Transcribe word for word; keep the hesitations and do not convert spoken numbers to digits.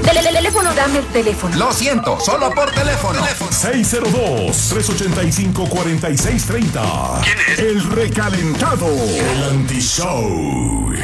Teléfono, dame el teléfono. Lo siento, solo por teléfono. seis cero dos, tres ocho cinco, cuatro seis tres cero. ¿Quién es? El recalentado. El anti-show.